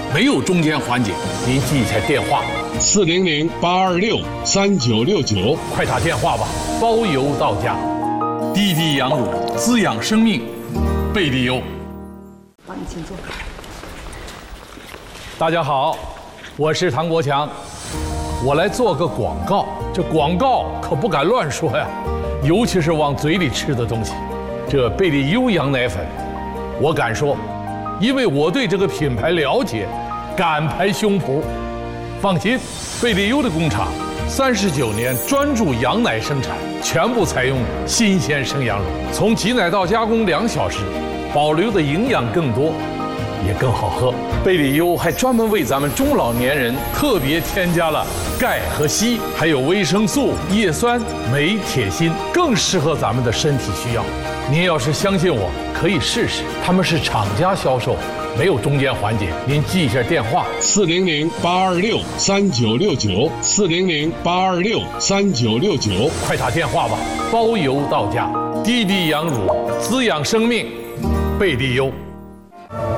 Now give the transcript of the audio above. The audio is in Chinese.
没有中间环节。您记一下电话 400-826-3969， 快打电话吧，包邮到家。滴滴羊乳滋养生命，贝利优。 好，你请坐。 大家好，我是唐国强，我来做个广告。这广告可不敢乱说呀，尤其是往嘴里吃的东西。这贝利优羊奶粉，我敢说，因为我对这个品牌了解，敢拍胸脯。放心，贝利优的工厂39年专注羊奶生产，全部采用新鲜生羊乳，从挤奶到加工2小时，保留的营养更多，也更好喝。贝利优还专门为咱们中老年人特别添加了钙和硒，还有维生素、叶酸、镁、铁、锌，更适合咱们的身体需要。您要是相信我，可以试试，他们是厂家销售，没有中间环节。您记一下电话 400-826-3969，400-826-3969， 快打电话吧，包邮到家。滴滴羊乳滋养生命，贝利优。